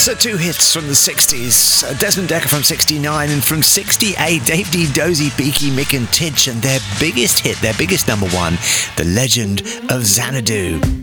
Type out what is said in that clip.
So two hits from the 60s, Desmond Dekker from 69, and from 68, Dave D, Dozy, Beaky, Mick and Titch, and their biggest hit, their biggest number one, The Legend of Xanadu.